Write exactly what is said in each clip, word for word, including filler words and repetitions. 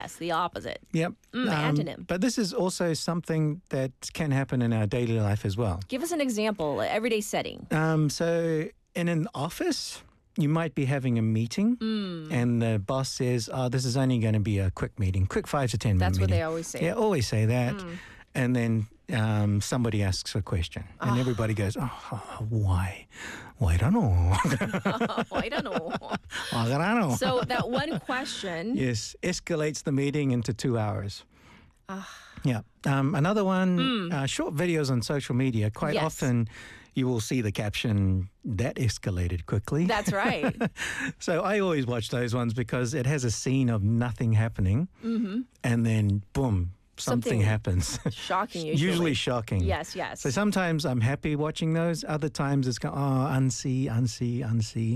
Yes, the opposite. Yep. Mm, Um, antonym. But this is also something that can happen in our daily life as well. Give us an example, everyday setting. Um, so in an office, you might be having a meeting Mm. and the boss says, oh, this is only going to be a quick meeting, quick five to ten minute That's what meeting. they always say. Yeah, always say that. Mm. And then um, somebody asks a question and Ah. everybody goes, oh, why? Why, I don't know. Oh, I don't know. I don't know. So that one question. Yes, escalates the meeting into two hours. Ah. Yeah. Um, another one, uh, short videos on social media. Quite Yes. often you will see the caption, that escalated quickly. That's right. So I always watch those ones because it has a scene of nothing happening Mm-hmm. and then boom, something, Something happens. Shocking, usually. Usually shocking. Yes, yes. So sometimes I'm happy watching those. Other times it's go, oh, unsee, unsee, unsee.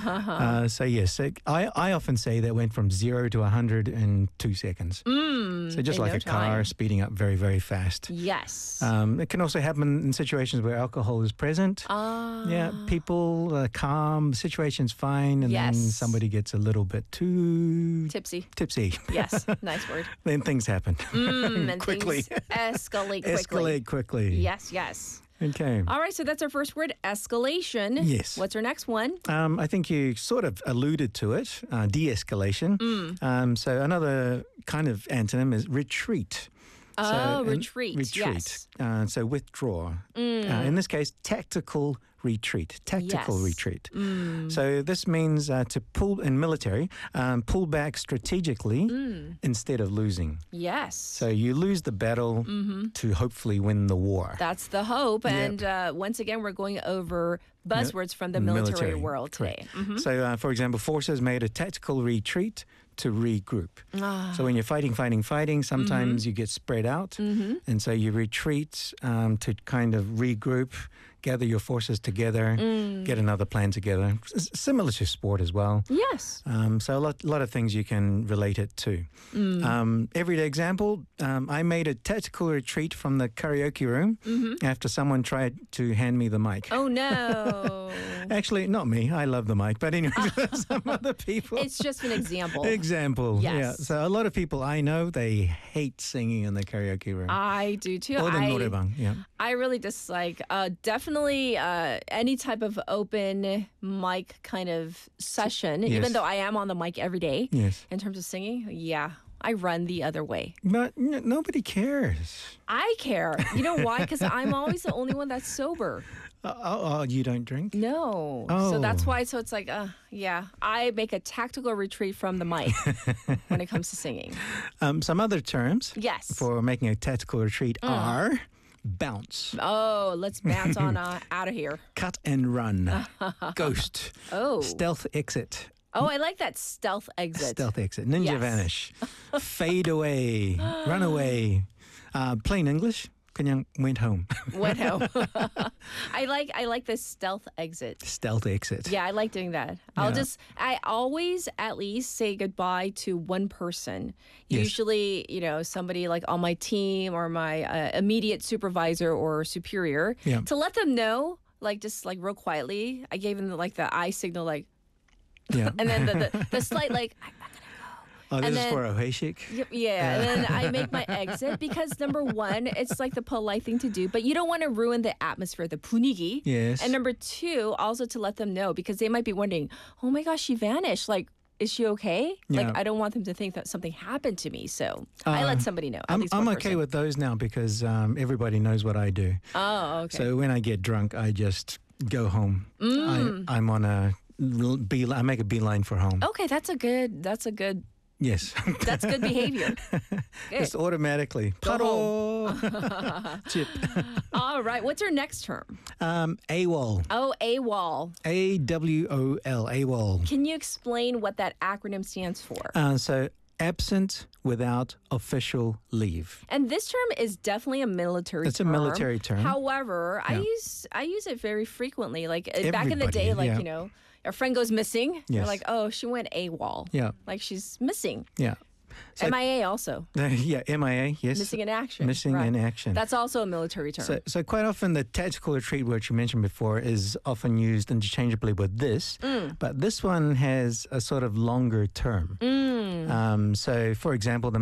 Uh, so yes, so I, I often say that went from zero to one hundred in two seconds. Mm, So just in like no a car time. speeding up very, very fast. Yes. Um, it can also happen in situations where alcohol is present. Ah. Yeah, people are calm, the situation's fine, and then Yes. somebody gets a little bit too Tipsy. tipsy. Yes, nice word. Then things happen. Mm, and Quickly. things escalate quickly. Escalate quickly. Yes, yes. Okay. All right, so that's our first word, escalation. Yes. What's our next one? Um, I think you sort of alluded to it, uh, de-escalation. Mm. Um, so another kind of antonym is retreat. Oh, So, and- retreat, Retreat. yes. Uh, so withdraw. Mm. Uh, in this case, tactical retreat. Tactical Yes. retreat. Mm. So this means uh, to pull in military, um, pull back strategically Mm. instead of losing. Yes. So you lose the battle Mm-hmm. to hopefully win the war. That's the hope. Yep. And uh, once again, we're going over buzzwords from the military, Military, world today. Mhm. So, uh, for example, forces made a tactical retreat to regroup. Ah. So when you're fighting, fighting, fighting, sometimes you get spread out. Mhm. And so you retreat um, to kind of regroup, gather your forces together, Mm. get another plan together. S- similar to sport as well. Yes. Um, so a lot, lot of things you can relate it to. Mm. Um, everyday example, um, I made a tactical retreat from the karaoke room Mhm. after someone tried to hand me the mic. Oh, no. Actually, not me. I love the mic. But anyway, some other people. It's just an example. Example. Yes. Yeah. So a lot of people I know, they hate singing in the karaoke room. I do too. or the I, norebang. Yeah. I really dislike uh, definitely uh, any type of open mic kind of session, Yes. even though I am on the mic every day. Yes. In terms of singing, yeah, I run the other way. But n- nobody cares. I care. You know why? Because I'm always the only one that's sober. Uh, oh, oh, you don't drink? No. Oh. So that's why. So it's like, uh, yeah, I make a tactical retreat from the mic when it comes to singing. Um, some other terms Yes. for making a tactical retreat Mm. are bounce, Oh, let's bounce on uh, out of here. cut and run, ghost, Oh. stealth exit, Oh, I like that stealth exit. stealth exit, ninja Yes. vanish, fade away, run away. Uh, plain English, kanyang went home. Went home. I like I like the stealth exit. Stealth exit. Yeah, I like doing that. I'll Yeah. just I always at least say goodbye to one person. Yes. Usually, you know, somebody like on my team or my uh, immediate supervisor or superior Yeah. to let them know, like just like real quietly. I gave them like the eye signal, like, Yeah. and then the the, the slight like. I, oh, this and is then- for a heishik? Yep, yeah, and then I make my exit because number one, it's like the polite thing to do, but you don't want to ruin the atmosphere, the punigi. Yes. And number two, also to let them know because they might be wondering, oh my gosh, she vanished. Like, is she okay? Yeah. Like, I don't want them to think that something happened to me. So I Uh, let somebody know. At I'm, least I'm one okay person. with those now because um, everybody knows what I do. Oh, okay. So when I get drunk, I just go home. Mm. I, I'm on a l- bee. I make a beeline for home. okay, that's a good. That's a good. Yes, That's good behavior. Good. just automatically. Go Paro. Chip. All right. What's our next term? Um, AWOL. Oh, AWOL. A W O L. AWOL. Can you explain what that acronym stands for? Uh, so absent without official leave. And this term is definitely a military It's a term. military term. However, I Yeah. use I use it very frequently. Like uh, back in the Everybody, day, like, yeah. you know, a friend goes missing. You're Yes. like, oh, she went AWOL. Yeah. Like she's missing. Yeah. So- M I A also. yeah, M I A, yes. Missing in action. Missing right. in action. That's also a military term. So, so quite often the tactical retreat, which you mentioned before, is often used interchangeably with this, Mm. but this one has a sort of longer term. Mm. Um, so, for example, the